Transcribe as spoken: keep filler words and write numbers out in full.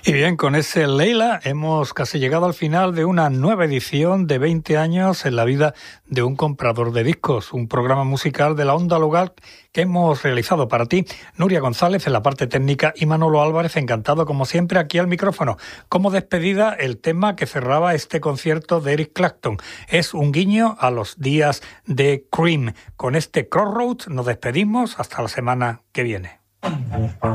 Y bien, con ese Leila hemos casi llegado al final de una nueva edición de veinte años en la vida de un comprador de discos, un programa musical de la Onda Local que hemos realizado para ti. Nuria González en la parte técnica y Manolo Álvarez, encantado como siempre aquí al micrófono. Como despedida, el tema que cerraba este concierto de Eric Clapton es un guiño a los días de Cream. Con este Crossroads nos despedimos hasta la semana que viene.